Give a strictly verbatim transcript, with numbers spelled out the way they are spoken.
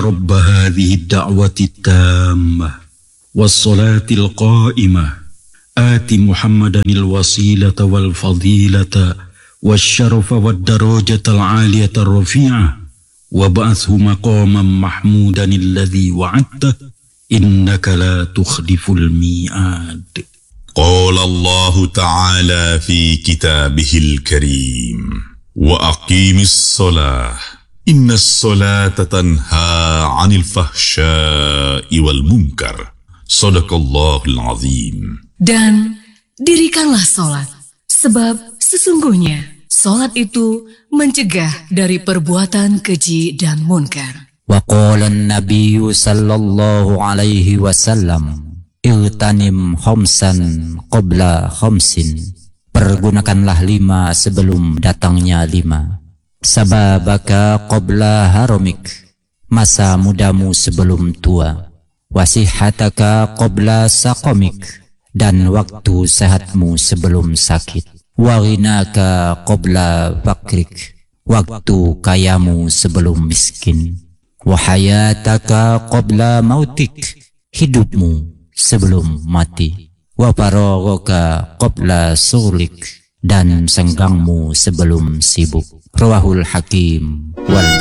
رب هذه الدعوة التامة والصلاة القائمة آت محمدا الوسيلة والفضيلة والشرف والدرجة العالية الرفيعة وابعثه مقاما محمودا الذي وعدته إنك لا تخلف الميعاد. قال الله تعالى في كتابه الكريم وأقيم الصلاة إن الصلاة تنهى عن الفحشاء والمنكر صدق الله العظيم. Dan dirikanlah salat, sebab sesungguhnya salat itu mencegah dari perbuatan keji dan munkar. Wa qala an-nabiy sallallahu alaihi wasallam Iltanim khamsan qabla khamsin. Pergunakanlah lima sebelum datangnya lima. Sababaka qabla haramik. Masa mudamu sebelum tua. Wasihataka qabla saqamik. Dan waktu sehatmu sebelum sakit. Waghinaka qabla fakrik. Waktu kayamu sebelum miskin. Wahayataka qabla mautik. Hidupmu sebelum mati. Wa faraghaka qabla sughlik. Dan senggangmu sebelum sibuk. Rawahul Hakim wal